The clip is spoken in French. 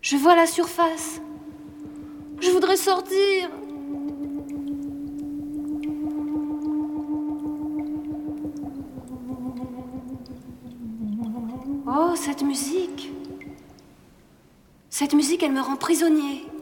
Je vois la surface. Je voudrais sortir. Oh, cette musique. Cette musique, elle me rend prisonnier.